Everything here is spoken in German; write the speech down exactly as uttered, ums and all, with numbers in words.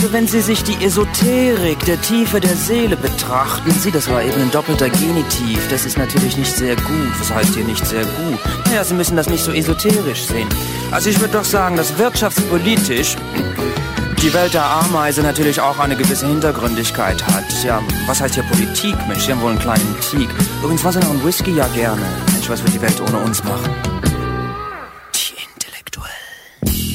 Also wenn Sie sich die Esoterik der Tiefe der Seele betrachten, Sie, das war eben ein doppelter Genitiv, das ist natürlich nicht sehr gut. Was heißt hier nicht sehr gut? Naja, Sie müssen das nicht so esoterisch sehen. Also ich würde doch sagen, dass wirtschaftspolitisch die Welt der Ameise natürlich auch eine gewisse Hintergründigkeit hat. Ja, was heißt hier Politik? Mensch, Sie haben wohl einen kleinen Tick. Übrigens, was Sie noch einen Whisky? Ja, gerne. Mensch, was wird die Welt ohne uns machen?